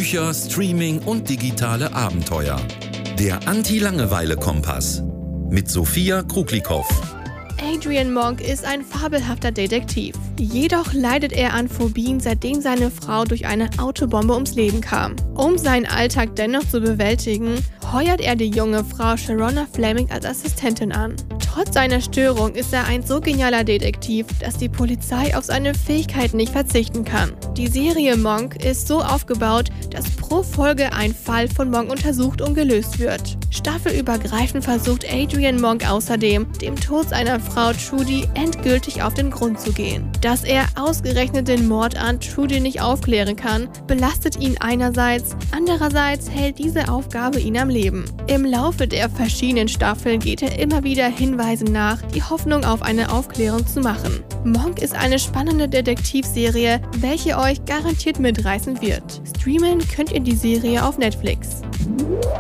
Bücher, Streaming und digitale Abenteuer. Der Anti-Langeweile-Kompass mit Sophia Kruglikow. Adrian Monk ist ein fabelhafter Detektiv. Jedoch leidet er an Phobien, seitdem seine Frau durch eine Autobombe ums Leben kam. Um seinen Alltag dennoch zu bewältigen, heuert er die junge Frau Sharona Fleming als Assistentin an. Trotz seiner Störung ist er ein so genialer Detektiv, dass die Polizei auf seine Fähigkeiten nicht verzichten kann. Die Serie Monk ist so aufgebaut, dass pro Folge ein Fall von Monk untersucht und gelöst wird. Staffelübergreifend versucht Adrian Monk außerdem, dem Tod seiner Frau Trudy endgültig auf den Grund zu gehen. Dass er ausgerechnet den Mord an Trudy nicht aufklären kann, belastet ihn einerseits, andererseits hält diese Aufgabe ihn am Leben. Im Laufe der verschiedenen Staffeln geht er immer wieder Hinweisen nach, die Hoffnung auf eine Aufklärung zu machen. Monk ist eine spannende Detektivserie, welche euch garantiert mitreißen wird. Streamen könnt ihr die Serie auf Netflix.